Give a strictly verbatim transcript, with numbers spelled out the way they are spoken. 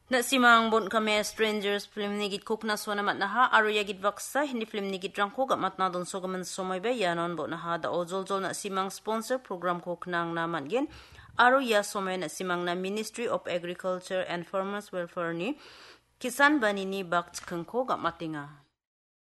Na simang bon kame strangers film ni git kuk na sona mat na ha aru ya git vaksa hindi film ni git rangko ga mat na don so gaman somoy be yanon bo na ha da ojol jol na simang sponsor program kuk nang na man gen aru ya somoy na simang na Ministry of Agriculture and Farmers Welfare ni kisan bani ni bak kengko ga matinga.